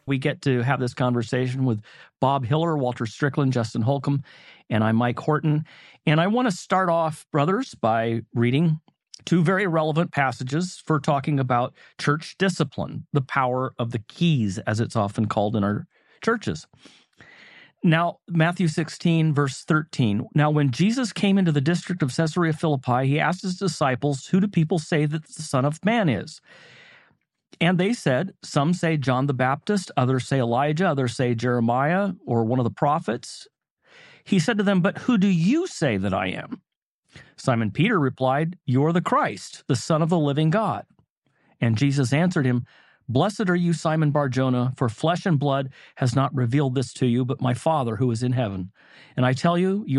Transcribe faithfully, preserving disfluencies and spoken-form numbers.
We get to have this conversation with Bob Hiller, Walter Strickland, Justin Holcomb, and I'm Mike Horton. And I want to start off, brothers, by reading two very relevant passages for talking about church discipline, the power of the keys, as it's often called in our churches. Now, Matthew sixteen, verse thirteen. Now, when Jesus came into the district of Caesarea Philippi, he asked his disciples, "Who do people say that the Son of Man is?" And they said, "Some say John the Baptist, others say Elijah, others say Jeremiah or one of the prophets." He said to them, "But who do you say that I am?" Simon Peter replied, "You're the Christ, the Son of the living God." And Jesus answered him, "Blessed are you, Simon Bar-Jonah, for flesh and blood has not revealed this to you, but my Father who is in heaven. And I tell you, you